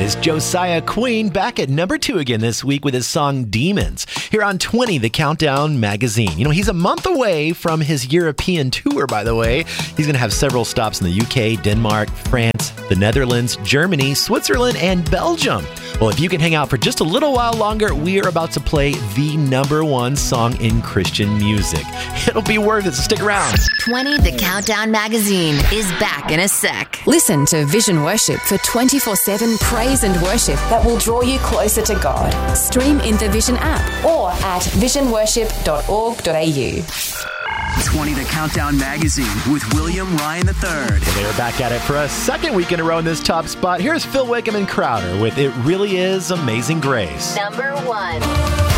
That is Josiah Queen back at number 2 again this week with his song Demons. Here on 20, the Countdown Magazine. You know, he's a month away from his European tour, by the way. He's going to have several stops in the UK, Denmark, France, the Netherlands, Germany, Switzerland, and Belgium. Well, if you can hang out for just a little while longer, we are about to play the number 1 song in Christian music. It'll be worth it, so stick around. 20, the Countdown Magazine is back in a sec. Listen to Vision Worship for 24/7 praise and worship that will draw you closer to God. Stream in the Vision app or at visionworship.org.au. 20 The Countdown Magazine with William Ryan III. They're back at it for a second week in a row in this top spot. Here's Phil Wickham and Crowder with It Really Is Amazing Grace. Number 1.